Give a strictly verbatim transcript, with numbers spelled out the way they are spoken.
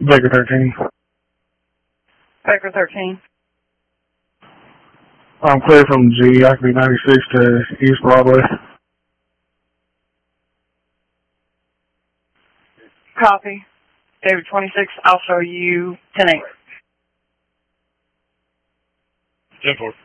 Baker thirteen. Baker thirteen. I'm clear from G. I can be ninety-six to East Broadway. Copy. David twenty-six, I'll show you ten eight. ten four.